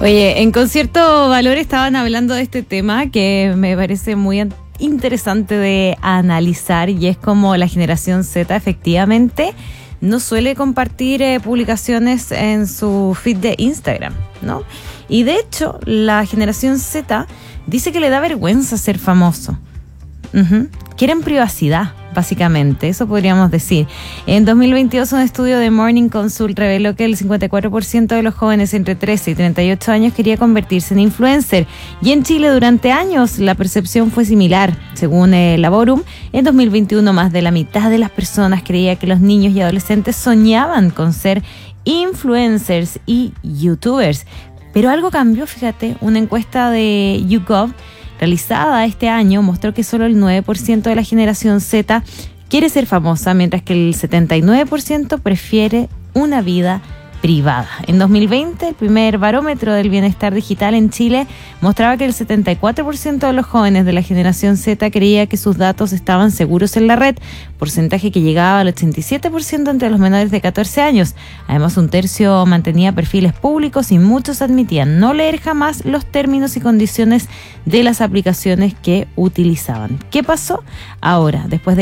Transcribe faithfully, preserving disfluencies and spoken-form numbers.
Oye, en Concierto Valor estaban hablando de este tema que me parece muy interesante de analizar, y es como la generación Z efectivamente no suele compartir eh, publicaciones en su feed de Instagram, ¿no? Y de hecho, la generación Z dice que le da vergüenza ser famoso. Uh-huh. Quieren privacidad, básicamente, eso podríamos decir. En dos mil veintidós, un estudio de Morning Consult reveló que el cincuenta y cuatro por ciento de los jóvenes entre trece y treinta y ocho años quería convertirse en influencer. Y en Chile, durante años, la percepción fue similar. Según eh, Laborum, en dos mil veintiuno, más de la mitad de las personas creía que los niños y adolescentes soñaban con ser influencers y youtubers. Pero algo cambió, fíjate. Una encuesta de YouGov realizada este año mostró que solo el nueve por ciento de la generación Z quiere ser famosa, mientras que el setenta y nueve por ciento prefiere una vida privada. En dos mil veinte, el primer barómetro del bienestar digital en Chile mostraba que el setenta y cuatro por ciento de los jóvenes de la generación Z creía que sus datos estaban seguros en la red, porcentaje que llegaba al ochenta y siete por ciento entre los menores de catorce años. Además, un tercio mantenía perfiles públicos y muchos admitían no leer jamás los términos y condiciones de las aplicaciones que utilizaban. ¿Qué pasó ahora? Después de